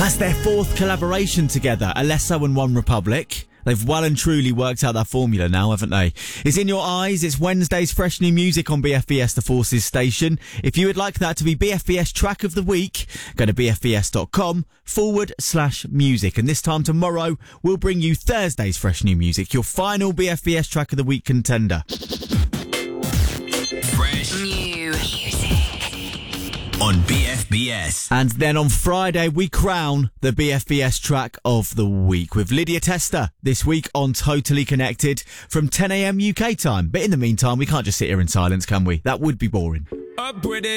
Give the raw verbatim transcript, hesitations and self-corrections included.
That's their fourth collaboration together, Alesso and One Republic. They've well and truly worked out that formula now, haven't they? It's In Your Eyes. It's Wednesday's fresh new music on B F B S The Forces station. If you would like that to be B F B S track of the week, go to bfbs.com forward slash music. And this time tomorrow, we'll bring you Thursday's fresh new music, your final B F B S track of the week contender. Fresh new music on B F B S. And then on Friday, we crown the B F B S track of the week with Lydia Tester this week on Totally Connected from ten a.m. U K time. But in the meantime, we can't just sit here in silence, can we? That would be boring. Up with it.